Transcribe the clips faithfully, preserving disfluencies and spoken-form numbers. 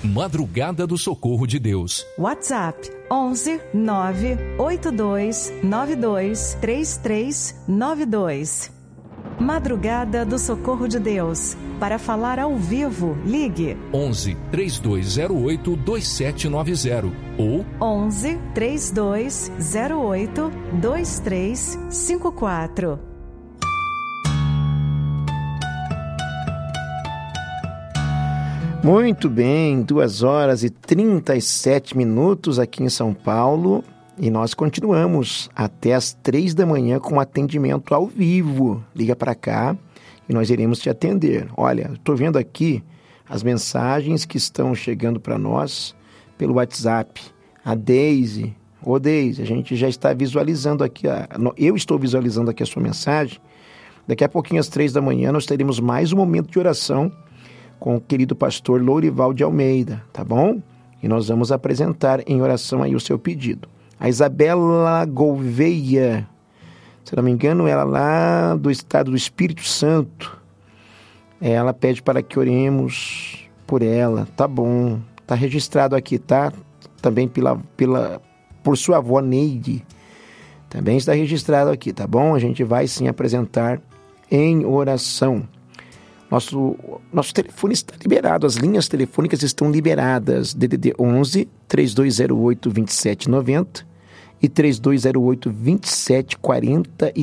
Madrugada do Socorro de Deus. WhatsApp onze nove oito dois nove dois três três nove dois. Madrugada do Socorro de Deus. Para falar ao vivo, ligue onze três dois zero oito dois sete nove zero ou onze três dois zero oito dois três cinco quatro. Muito bem, duas horas e trinta e sete minutos aqui em São Paulo e nós continuamos até as três da manhã com atendimento ao vivo. Liga para cá e nós iremos te atender. Olha, estou vendo aqui as mensagens que estão chegando para nós pelo WhatsApp. A Deise, ô Deise, a gente já está visualizando aqui, a, eu estou visualizando aqui a sua mensagem. Daqui a pouquinho às três da manhã nós teremos mais um momento de oração com o querido pastor Lourival de Almeida, tá bom? E nós vamos apresentar em oração aí o seu pedido. A Isabela Gouveia, se não me engano, ela lá do estado do Espírito Santo, ela pede para que oremos por ela, tá bom? Tá registrado aqui, tá? Também pela, pela, por sua avó Neide, também está registrado aqui, tá bom? A gente vai sim apresentar em oração. Nosso, nosso telefone está liberado, as linhas telefônicas estão liberadas, D D D onze, três dois zero oito, dois sete nove zero e três dois zero oito, dois sete quatro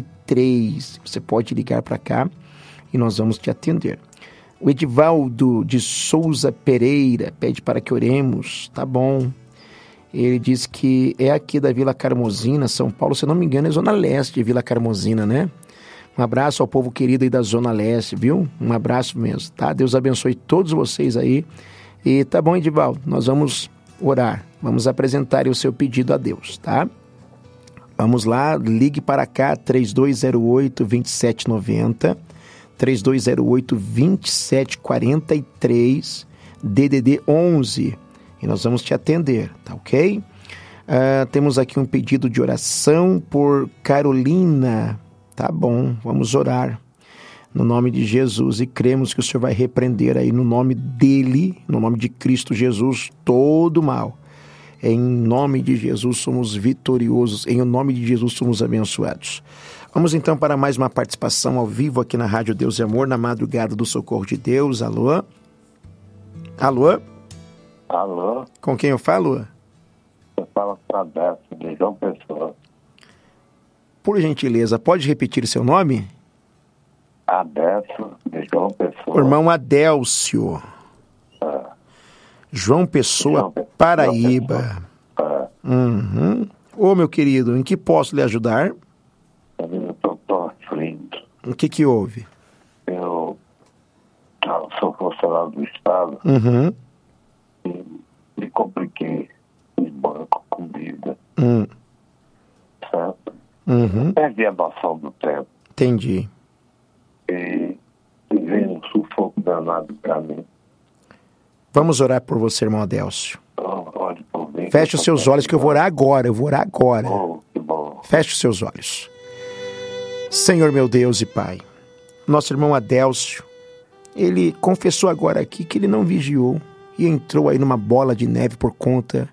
três. Você pode ligar para cá e nós vamos te atender. O Edivaldo de Souza Pereira pede para que oremos, tá bom. Ele diz que é aqui da Vila Carmozina, São Paulo, se não me engano é Zona Leste de Vila Carmozina, né? Um abraço ao povo querido aí da Zona Leste, viu? Um abraço mesmo, tá? Deus abençoe todos vocês aí. E tá bom, Edivaldo, nós vamos orar, vamos apresentar o seu pedido a Deus, tá? Vamos lá, ligue para cá, três dois zero oito, dois sete nove zero, três dois zero oito, dois sete quatro três, D D D onze, e nós vamos te atender, tá ok? Uh, temos aqui um pedido de oração por Carolina. Tá bom, vamos orar no nome de Jesus e cremos que o Senhor vai repreender aí no nome dele, no nome de Cristo Jesus, todo mal. Em nome de Jesus somos vitoriosos, em nome de Jesus somos abençoados. Vamos então para mais uma participação ao vivo aqui na Rádio Deus e Amor, na Madrugada do Socorro de Deus. Alô? Alô? Alô? Com quem eu falo? Eu falo com a Décio, de João Pessoa. Por gentileza, pode repetir seu nome? Adélcio, de João Pessoa. O irmão Adélcio. É. João Pessoa, João, Paraíba. João Pessoa. É. Uhum. Ô, meu querido, em que posso lhe ajudar? Eu estou aflito. O que que houve? Eu, eu sou funcionário do Estado. Uhum. E me compliquei em banco, comida. Uhum. Certo? Uhum. Perdi a noção do tempo. Entendi. E, e veio um sufoco danado para mim. Vamos orar por você, irmão Adélcio. Então, ore por mim. Feche os seus olhos que eu vou orar agora, eu vou orar agora. Oh, que bom. Feche os seus olhos. Senhor meu Deus e Pai, nosso irmão Adélcio, ele confessou agora aqui que ele não vigiou e entrou aí numa bola de neve por conta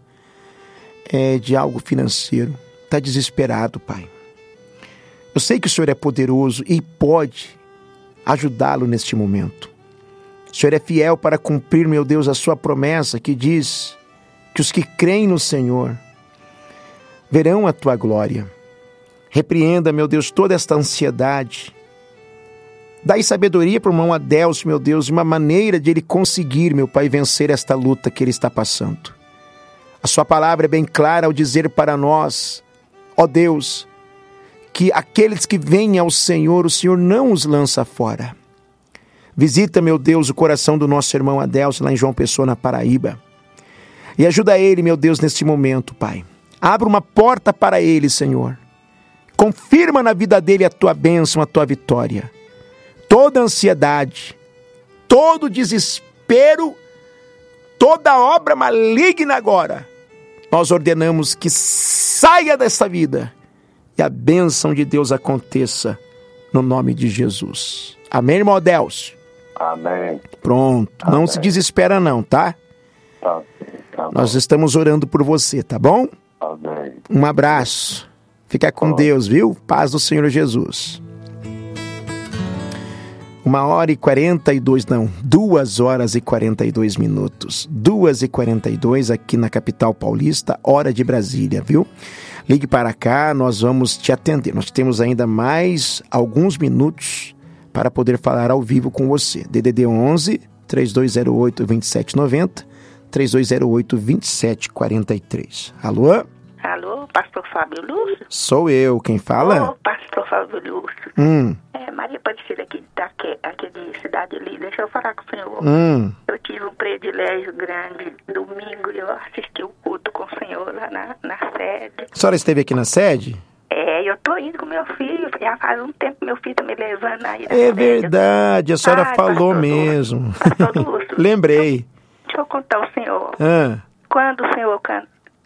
é, de algo financeiro. Está desesperado, Pai. Eu sei que o Senhor é poderoso e pode ajudá-lo neste momento. O Senhor é fiel para cumprir, meu Deus, a sua promessa que diz que os que creem no Senhor verão a tua glória. Repreenda, meu Deus, toda esta ansiedade. Dai sabedoria para o irmão Adélcio, meu Deus, uma maneira de ele conseguir, meu Pai, vencer esta luta que ele está passando. A sua palavra é bem clara ao dizer para nós, ó Deus, que aqueles que vêm ao Senhor, o Senhor não os lança fora. Visita, meu Deus, o coração do nosso irmão Adélcio, lá em João Pessoa, na Paraíba. E ajuda ele, meu Deus, neste momento, Pai. Abra uma porta para ele, Senhor. Confirma na vida dele a tua bênção, a tua vitória. Toda ansiedade, todo desespero, toda obra maligna agora, nós ordenamos que saia dessa vida e a bênção de Deus aconteça no nome de Jesus. Amém, irmão Adélcio? Amém. Pronto. Amém. Não se desespera não, tá? Tá, tá Nós estamos orando por você, tá bom? Tá bem. Um abraço. Fica com Deus, viu? Paz do Senhor Jesus. Uma hora e quarenta e dois, não, duas horas e quarenta e dois minutos. Duas e quarenta e dois aqui na capital paulista, hora de Brasília, viu? Ligue para cá, nós vamos te atender. Nós temos ainda mais alguns minutos para poder falar ao vivo com você. D D D onze, três dois zero oito, dois sete nove zero, três dois zero oito, dois sete quatro três. Alô? Alô, pastor Fábio Lúcio? Sou eu, quem fala? Ô, pastor Fábio Lúcio. Hum. É Maria Aparecida aqui, daqui, aqui de Cidade Linda. Deixa eu falar com o senhor. Hum. Eu tive um privilégio grande. Domingo eu assisti o culto com o senhor lá na, na sede. A senhora esteve aqui na sede? É, eu tô indo com meu filho. Já faz um tempo que meu filho tá me levando aí. É sede. Verdade, a senhora Ai, falou pastor mesmo. Lúcio, pastor Lúcio. Lembrei. Deixa eu contar ao senhor. Ah. Quando o senhor can...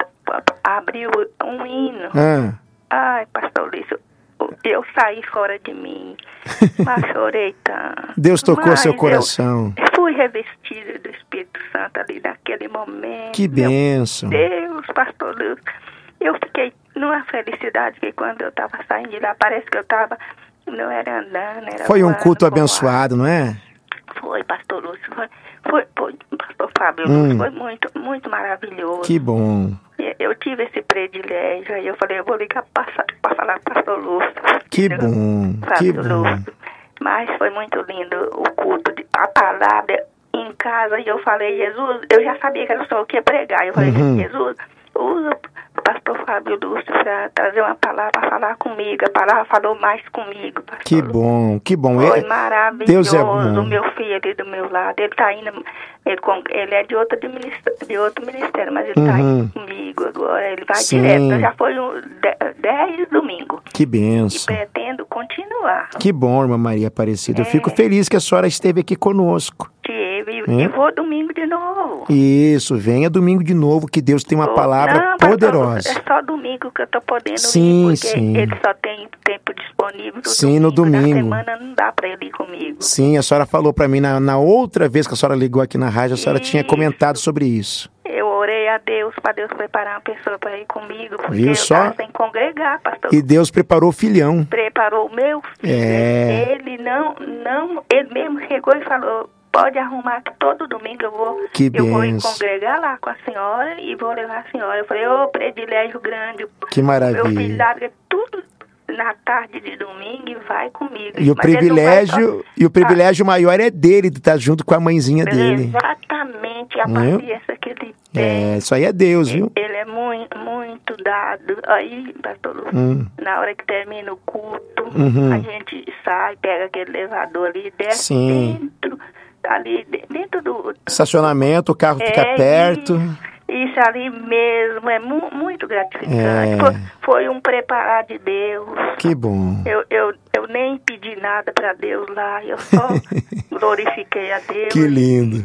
abriu um hino. Ah. Ai, pastor Lúcio, eu saí fora de mim, mas chorei tanto. Deus tocou mas seu coração. Eu fui revestida do Espírito Santo ali naquele momento. Que bênção. Meu Deus, pastor Lúcio. Eu fiquei numa felicidade que quando eu estava saindo de lá, parece que eu estava, não era andando, era Foi um voando, culto voando. abençoado, não é? Foi, pastor Lúcio, foi, foi, foi pastor Fábio hum. Lúcio, foi muito, muito maravilhoso. Que bom. Eu tive esse privilégio, aí eu falei, eu vou ligar para falar com o pastor Lúcio. Que bom, que bom. Lúcio. Mas foi muito lindo o culto, de, a palavra em casa, e eu falei, Jesus, eu já sabia que era só o que ia pregar, eu falei, uhum. Jesus, usa o pastor Fábio Lúcio para trazer uma palavra, para falar comigo, a palavra falou mais comigo. Que bom, que bom. Foi é, maravilhoso, Deus é bom. O meu filho ali do meu lado, ele está indo, ele, ele é de outro, de outro ministério, mas ele está uhum. indo comigo agora, ele vai Sim. direto, então já foi um, dez domingos. Que benção. E pretendo continuar. Que bom, irmã Maria Aparecida. É. Eu fico feliz que a senhora esteve aqui conosco. Tive, é. E vou domingo de novo. Isso, venha domingo de novo, que Deus tem uma oh, palavra não, poderosa. É só domingo que eu tô podendo sim, ir, porque sim. ele só tem tempo disponível. Sim, domingo, no domingo. Na semana não dá para ele ir comigo. Sim, a senhora falou para mim, na, na outra vez que a senhora ligou aqui na rádio, a senhora isso. tinha comentado sobre isso. Eu orei a Deus, para Deus preparar uma pessoa para ir comigo, porque Viu eu só? tava sem congregar, pastor. E Deus preparou o filhão. Preparou o meu filho. É. Ele não, não, ele mesmo chegou e falou, pode arrumar que todo domingo eu vou, que eu vou ir benção. congregar lá com a senhora e vou levar a senhora. Eu falei, ô, oh, privilégio grande. Que maravilha. Meu filho larga tudo na tarde de domingo e vai comigo. E o Mas privilégio, vai... e o privilégio ah. maior é dele, de estar junto com a mãezinha dele. Exatamente, a paciência que ele tem. É, isso aí é Deus, viu? Ele é muito, muito dado. Aí, pastor Lúcio, hum. na hora que termina o culto, uhum. a gente sai, pega aquele elevador ali, desce Sim. dentro, ali dentro do... Estacionamento, o carro é, fica perto. Isso, isso ali mesmo, é mu, muito gratificante. É. Foi, foi um preparar de Deus. Que bom. Eu, eu, eu nem pedi nada para Deus lá, eu só glorifiquei a Deus. Que lindo.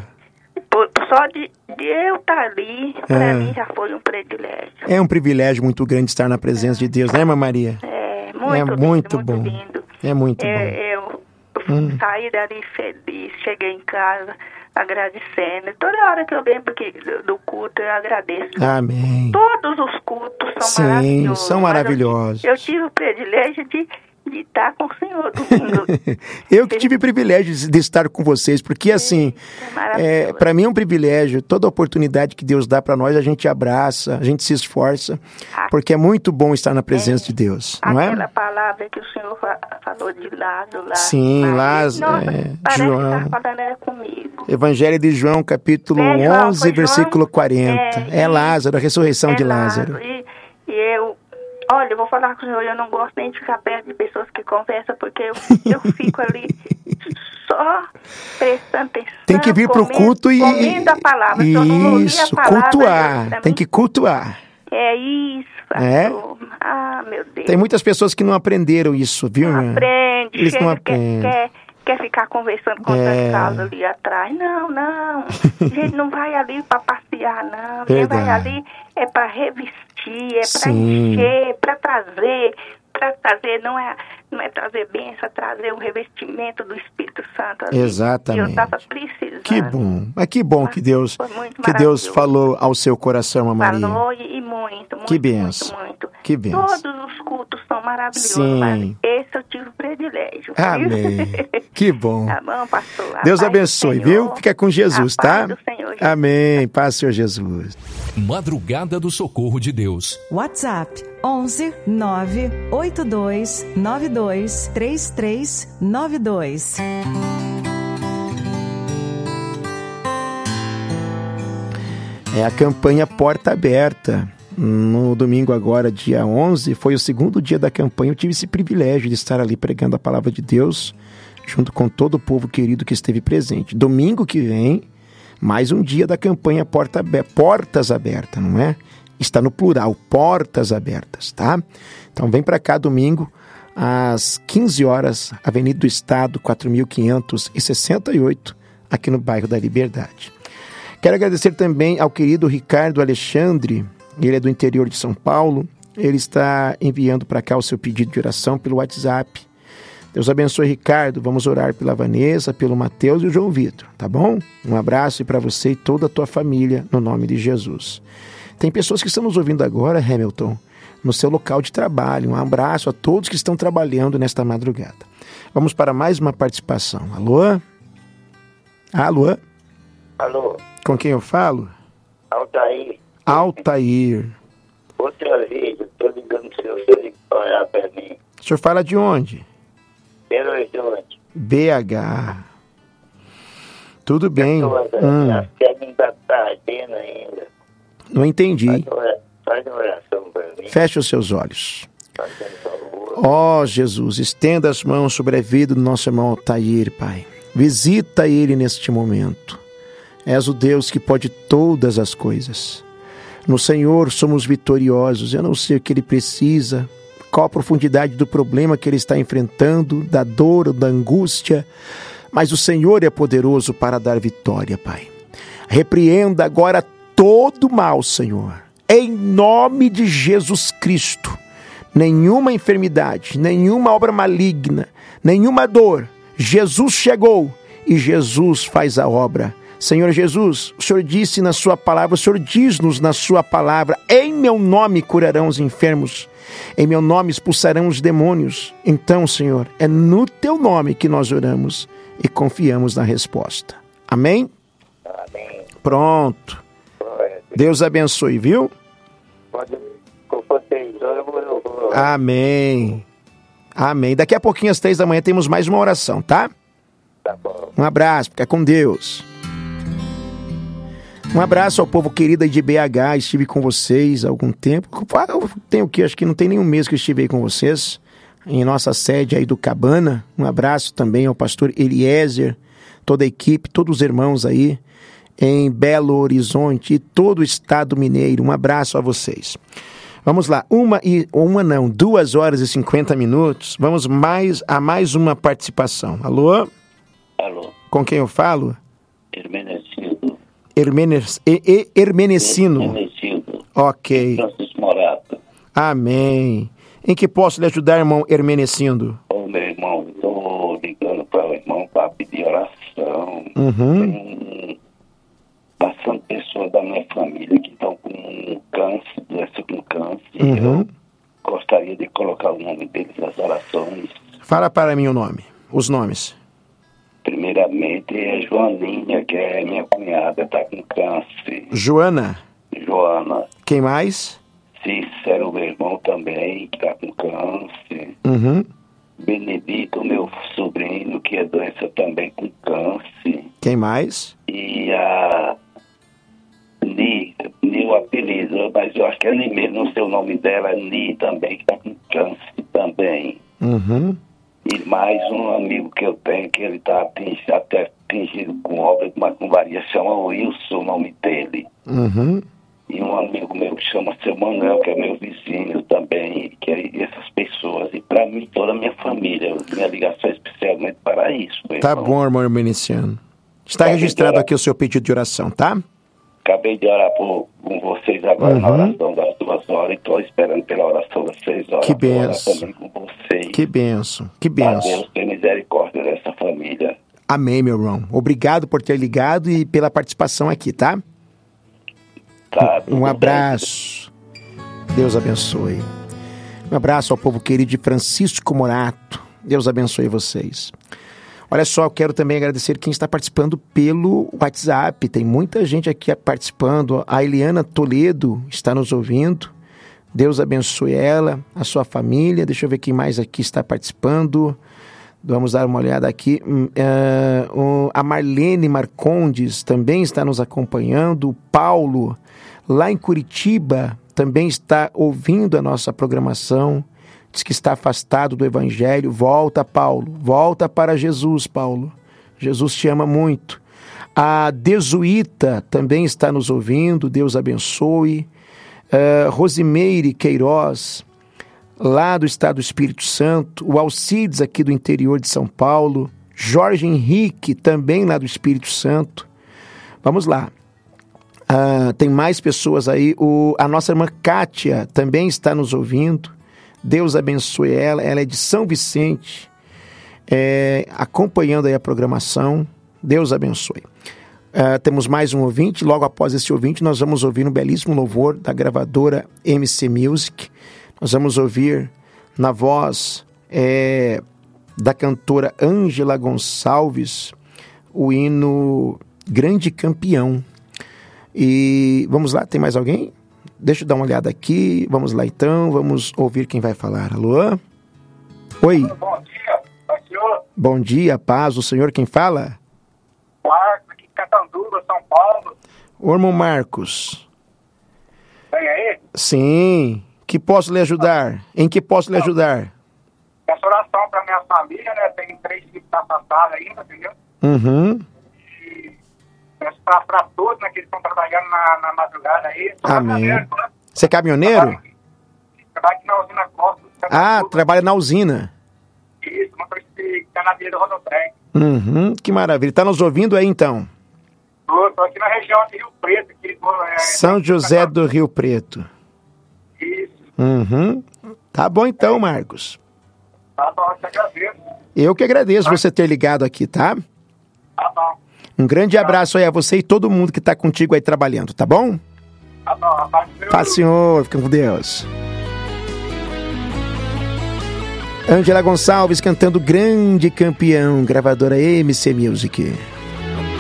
Só de, de eu estar ali, para é. mim já foi um privilégio. É um privilégio muito grande estar na presença é. de Deus, né, irmã Maria? É, muito é lindo, muito, muito bom. lindo. É muito é, bom. Eu, eu hum. saí dali feliz, cheguei em casa agradecendo. Toda hora que eu lembro que, do culto, eu agradeço. Amém. Todos os cultos são Sim, maravilhosos. são maravilhosos. Eu, eu tive o privilégio de... de estar com o senhor domingo. Eu que tive o privilégio de estar com vocês, porque assim, é, para mim é um privilégio, toda oportunidade que Deus dá para nós, a gente abraça, a gente se esforça, a, porque é muito bom estar na presença é, de Deus, não é? Aquela palavra que o senhor falou de Lázaro lá. Sim, Lázaro, é, João. Que falando era comigo. Evangelho de João, capítulo é, João, onze, versículo João, quarenta. É, é Lázaro, a ressurreição é de Lázaro. Lázaro. E, e eu Olha, eu vou falar com o senhor, eu não gosto nem de ficar perto de pessoas que conversam, porque eu, eu fico ali só prestando atenção. Tem que vir para o culto e... comendo a palavra. Isso, a palavra, cultuar. Tem que cultuar. É isso, pastor. É? Ah, meu Deus. Tem muitas pessoas que não aprenderam isso, viu? Não aprende. Eles não aprendem. Quer, quer, quer ficar conversando com é. outras casas ali atrás. Não, não. A gente não vai ali para passear, não. A gente vai ali é para revestir, é para encher, para trazer para trazer, não é, não é trazer bênção, é trazer um revestimento do Espírito Santo. Ali. Exatamente. Eu estava precisando. Que bom. Mas que bom que Deus, que Deus maravilhoso. falou ao seu coração, Maria. Falou e, e muito, muito, que benção. muito, muito. Que benção. Todos os cultos são maravilhosos, Sim. mas esse eu tive o privilégio. Amém. Que bom. Tá bom, pastor? A Deus paz abençoe, do Senhor. viu? Fica com Jesus, A tá? paz do Senhor, Jesus. Amém. Paz, Senhor Jesus. Madrugada do Socorro de Deus. WhatsApp onze nove oito dois nove dois três três nove dois. É a campanha Porta Aberta. No domingo agora, dia onze, foi o segundo dia da campanha. Eu tive esse privilégio de estar ali pregando a palavra de Deus, junto com todo o povo querido que esteve presente. Domingo que vem, mais um dia da campanha Porta Aberta, Portas Abertas, não é? Está no plural, Portas Abertas, tá? Então vem para cá domingo, às quinze horas, Avenida do Estado, quatro mil quinhentos e sessenta e oito, aqui no bairro da Liberdade. Quero agradecer também ao querido Ricardo Alexandre, ele é do interior de São Paulo, ele está enviando para cá o seu pedido de oração pelo WhatsApp. Deus abençoe, Ricardo. Vamos orar pela Vanessa, pelo Mateus e o João Vitor, tá bom? Um abraço para você e toda a tua família, no nome de Jesus. Tem pessoas que estão nos ouvindo agora, Hamilton, no seu local de trabalho. Um abraço a todos que estão trabalhando nesta madrugada. Vamos para mais uma participação. Alô? Alô? Alô? Com quem eu falo? Altair. Altair. Outra vez, eu estou ligando para o senhor olhar para mim. O senhor fala de onde? Belo Horizonte. B H. Tudo bem. Hum. Acho que ainda está ardendo ainda. Não entendi. Faz uma, faz uma oração para mim. Feche os seus olhos. Fazendo favor. Ó Jesus, estenda as mãos sobre a vida do nosso irmão Altair, Pai. Visita ele neste momento. És o Deus que pode todas as coisas. No Senhor somos vitoriosos. Eu não sei o que ele precisa, qual a profundidade do problema que ele está enfrentando, da dor, da angústia, mas o Senhor é poderoso para dar vitória, Pai. Repreenda agora todo mal, Senhor, em nome de Jesus Cristo. Nenhuma enfermidade, nenhuma obra maligna, nenhuma dor. Jesus chegou e Jesus faz a obra. Senhor Jesus, o Senhor disse na sua palavra, o Senhor diz-nos na sua palavra, em meu nome curarão os enfermos, em meu nome expulsarão os demônios. Então, Senhor, é no teu nome que nós oramos e confiamos na resposta. Amém? Amém. Pronto. Deus abençoe, viu? Pode, com vocês, eu vou. Amém. Amém. Daqui a pouquinho, às três da manhã, temos mais uma oração, tá? Tá bom. Um abraço, fica com Deus. Um abraço ao povo querido aí de B H, estive com vocês há algum tempo. Tem o que? Acho que não tem nenhum mês que eu estive aí com vocês, em nossa sede aí do Cabana. Um abraço também ao pastor Eliezer, toda a equipe, todos os irmãos aí em Belo Horizonte e todo o estado mineiro. Um abraço a vocês. Vamos lá, uma e uma não, duas horas e cinquenta minutos. Vamos mais a mais uma participação. Alô? Alô? Com quem eu falo? Hermenegildo. Hermenes, e, e, Hermenecino. Hermenegildo. Ok. Francisco Morato. Amém. Em que posso lhe ajudar, irmão Hermenecindo? Ô, meu irmão, estou ligando para o irmão para pedir oração. Uhum. Tem bastante pessoas da minha família que estão com câncer, doença com câncer. Uhum. Eu gostaria de colocar o nome deles nas orações. Fala para mim o nome, os nomes. Primeiramente é Joaninha, que é minha cunhada, está com câncer. Joana. Joana. Quem mais? Cícero, meu irmão também, que está com câncer. Uhum. Benedito, meu sobrinho, que é doença também com câncer. Quem mais? E a Ni, Ni o apelido, mas eu acho que é Ni mesmo, não sei o nome dela, Ni também, que está com câncer também. Uhum. E mais um amigo que eu tenho, que ele está atingido, até atingido com obra, mas com varia, chama Wilson, o nome dele. Uhum. E um amigo meu que chama Seu Manuel, que é meu vizinho também, que é essas pessoas. E para mim, toda a minha família, minha ligação é especialmente para isso. Tá irmão. bom, irmão Hermeniciano. Está Tá registrado bem, aqui o seu pedido de oração, tá? acabei de orar por, com vocês agora Uhum. na oração das duas horas e estou esperando pela oração das três horas. Que Vou orar benção. também com vocês. Que benção, que A benção. Deus tem misericórdia dessa família. Amém, meu irmão. Obrigado por ter ligado e pela participação aqui, tá? Tá, tudo Um bem. abraço. Deus abençoe. Um abraço ao povo querido de Francisco Morato. Deus abençoe vocês. Olha só, eu quero também agradecer quem está participando pelo WhatsApp. Tem muita gente aqui participando. A Eliana Toledo está nos ouvindo. Deus abençoe ela, a sua família. Deixa eu ver quem mais aqui está participando. Vamos dar uma olhada aqui. Uh, a Marlene Marcondes também está nos acompanhando. O Paulo, lá em Curitiba, também está ouvindo a nossa programação. Diz que está afastado do Evangelho. Volta, Paulo. Volta para Jesus, Paulo. Jesus te ama muito. A Desuíta também está nos ouvindo. Deus abençoe. Uh, Rosimeire Queiroz, lá do estado do Espírito Santo. O Alcides, aqui do interior de São Paulo. Jorge Henrique, também lá do Espírito Santo. Vamos lá. Uh, tem mais pessoas aí. O, a nossa irmã Kátia também está nos ouvindo. Deus abençoe ela. Ela é de São Vicente, é, acompanhando aí a programação. Deus abençoe. Uh, temos mais um ouvinte. Logo após esse ouvinte, nós vamos ouvir um belíssimo louvor da gravadora M C Music. Nós vamos ouvir na voz é, da cantora Ângela Gonçalves o hino Grande Campeão. E vamos lá, tem mais alguém? Deixa eu dar uma olhada aqui. Vamos lá então, vamos ouvir quem vai falar. Alô? Oi. Bom dia, senhor. Bom dia, paz. O senhor quem fala? Marcos, aqui de Catanduva, São Paulo. Ô, irmão Marcos. Vem aí? Sim. Que posso lhe ajudar? Em que posso lhe ajudar? Essa oração para minha família, né? Tem três filhos que estão afastados ainda, entendeu? Uhum. E para todos, né? Que eles estão trabalhando na, na madrugada aí. Sou Amém. caminhoneiro, né? Você é caminhoneiro? Trabalho aqui, trabalho aqui na usina Costa. Ah, trabalha na usina. Isso, motorista que está na via do rodotrem. Uhum, que maravilha. Está nos ouvindo aí então? Estou aqui na região de Rio Preto. Aqui, tô, é, São José do Rio Preto. Isso. Uhum. Tá bom então, Marcos. Tá bom, eu te agradeço. Eu que agradeço você ter ligado aqui, tá? Tá bom. Um grande abraço aí a você e todo mundo que está contigo aí trabalhando, tá bom? Tá bom, rapaz. Paz, senhor. Fica com Deus. Ângela Gonçalves cantando Grande Campeão, gravadora M C Music.